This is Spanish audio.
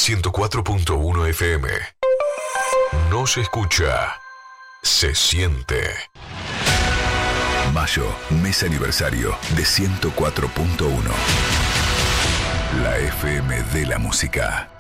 104.1 FM. No se escucha, se siente. Mayo, mes aniversario de 104.1. La FM de la música.